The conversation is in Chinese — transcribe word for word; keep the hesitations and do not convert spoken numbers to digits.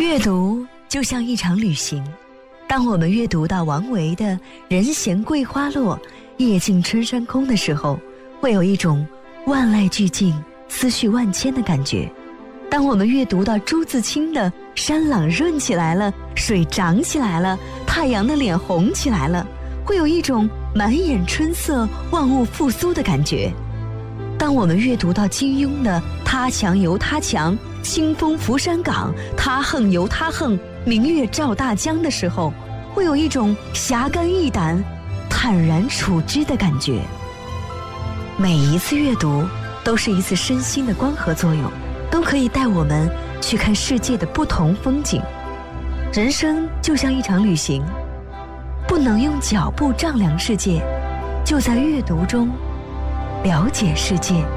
阅读就像一场旅行，当我们阅读到王维的“人闲桂花落，夜静春山空”的时候，会有一种万籁俱静、思绪万千的感觉。当我们阅读到朱自清的“山朗润起来了，水涨起来了，太阳的脸红起来了”，会有一种满眼春色、万物复苏的感觉。当我们阅读到金庸的“他强由他强，清风拂山岗，他横由他横，明月照大江”的时候，会有一种侠肝义胆、坦然处之的感觉。每一次阅读都是一次身心的光合作用，都可以带我们去看世界的不同风景。人生就像一场旅行，不能用脚步丈量世界，就在阅读中了解世界。